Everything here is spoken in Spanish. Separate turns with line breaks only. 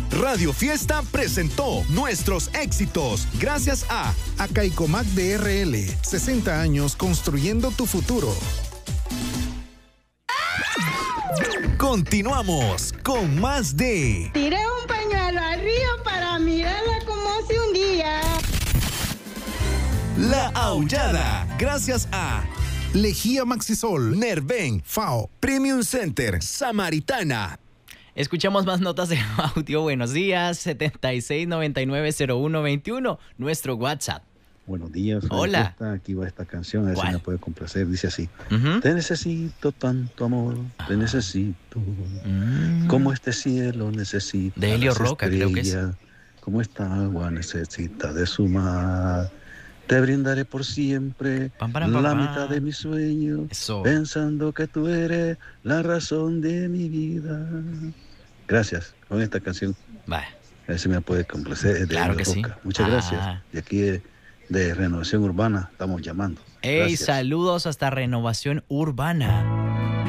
Radio Fiesta presentó nuestros éxitos gracias a
Acaicomac DRL, 60 años construyendo tu futuro.
Continuamos con más de
Tiré un pañuelo al río para mirarla como hace un día.
La Aullada, gracias a
Lejía Maxisol,
Nerven,
FAO,
Premium Center, Samaritana.
Escuchamos más notas de audio. Buenos días, 76990121, nuestro WhatsApp.
Buenos días.
Hola.
Aquí va esta canción, a ver si me puede complacer. Dice así: Te necesito tanto amor, te necesito. Como este cielo necesita
de Helio Roca,
estrellas,
creo que es.
como esta agua necesita de su mar. Te brindaré por siempre la mitad de mi sueño, pensando que tú eres la razón de mi vida. Gracias. Con esta canción, a ver si me puede complacer. De
Claro que
Roca.
sí.
Muchas gracias. Y aquí de Renovación Urbana estamos llamando.
Hey, saludos hasta Renovación Urbana.